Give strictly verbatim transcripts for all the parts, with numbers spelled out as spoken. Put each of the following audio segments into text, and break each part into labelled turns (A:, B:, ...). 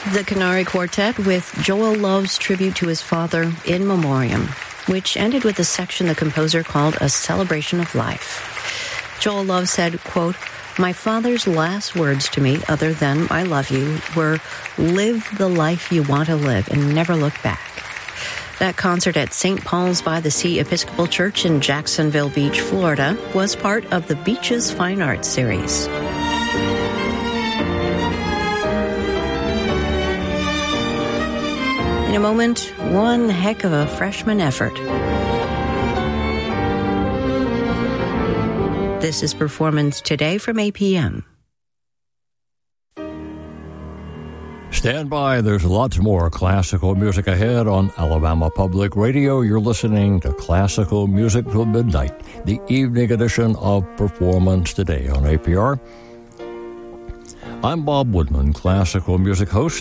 A: The Canary Quartet with Joel Love's tribute to his father, In Memoriam, which ended with a section the composer called A Celebration of Life. Joel Love said, quote, "My father's last words to me, other than I love you, were live the life you want to live and never look back." That concert at Saint Paul's by the Sea Episcopal Church in Jacksonville Beach, Florida, was part of the Beaches Fine Arts series. In a moment, one heck of a freshman effort. This is Performance Today from A P M.
B: Stand by, there's lots more classical music ahead on Alabama Public Radio. You're listening to Classical Music Till Midnight, the evening edition of Performance Today on A P R. I'm Bob Woodman, classical music host.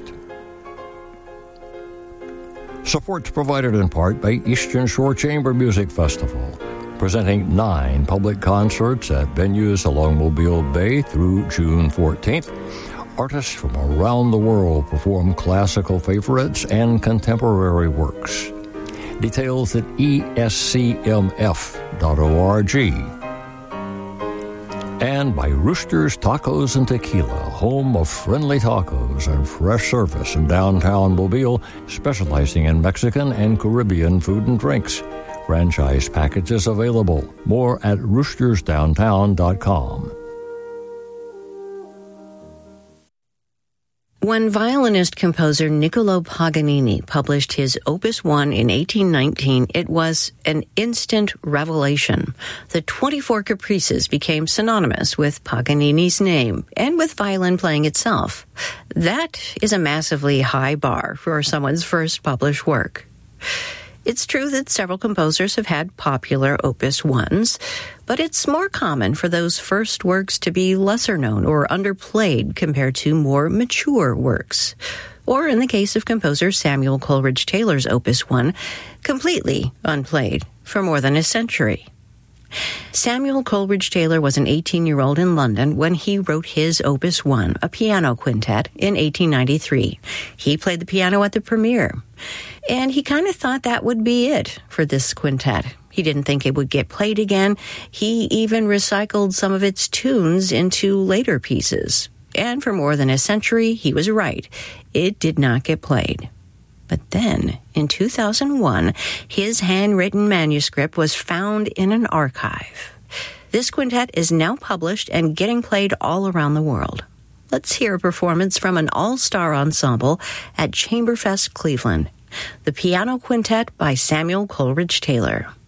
B: Support's provided in part by Eastern Shore Chamber Music Festival, presenting nine public concerts at venues along Mobile Bay through June fourteenth. Artists from around the world perform classical favorites and contemporary works. Details at E S C M F dot org. And by Rooster's Tacos and Tequila, home of friendly tacos and fresh service in downtown Mobile, specializing in Mexican and Caribbean food and drinks. Franchise packages available. More at roosters downtown dot com.
A: When violinist-composer Niccolo Paganini published his Opus one in eighteen nineteen, it was an instant revelation. The twenty-four Caprices became synonymous with Paganini's name and with violin playing itself. That is a massively high bar for someone's first published work. It's true that several composers have had popular Opus ones, but it's more common for those first works to be lesser known or underplayed compared to more mature works. Or in the case of composer Samuel Coleridge Taylor's Opus one, completely unplayed for more than a century. Samuel Coleridge Taylor was an eighteen-year-old in London when he wrote his Opus one, a piano quintet, in eighteen ninety-three. He played the piano at the premiere. And he kind of thought that would be it for this quintet. He didn't think it would get played again. He even recycled some of its tunes into later pieces. And for more than a century, he was right. It did not get played. But then, in two thousand one, his handwritten manuscript was found in an archive. This quintet is now published and getting played all around the world. Let's hear a performance from an all-star ensemble at Chamberfest Cleveland. The Piano Quintet by Samuel Coleridge Taylor.